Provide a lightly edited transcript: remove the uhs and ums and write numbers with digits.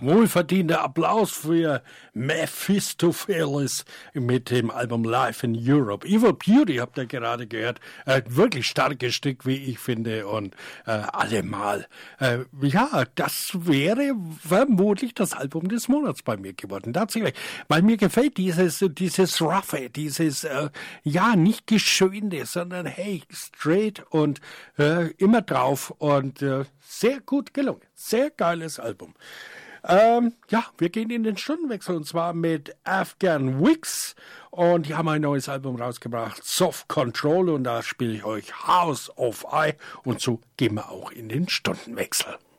Wohlverdienter Applaus für Mephistopheles mit dem Album Live in Europe. Evil Beauty habt ihr gerade gehört. Wirklich starkes Stück, wie ich finde. Und allemal. Ja, das wäre vermutlich das Album des Monats bei mir geworden. Tatsächlich. Weil mir gefällt dieses Roughe, dieses, ja, nicht geschönte, sondern hey, straight und immer drauf und sehr gut gelungen. Sehr geiles Album. Ja, wir gehen in den Stundenwechsel und zwar mit Afghan Wigs und die haben ein neues Album rausgebracht, Soft Control, und da spiele ich euch House of I und so gehen wir auch in den Stundenwechsel.